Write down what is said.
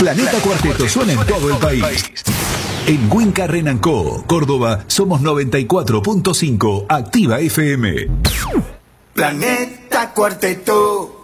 Planeta Cuarteto suena en todo el país. En Winca Renancó, Córdoba, somos 94.5 Activa FM. Planeta Cuarteto.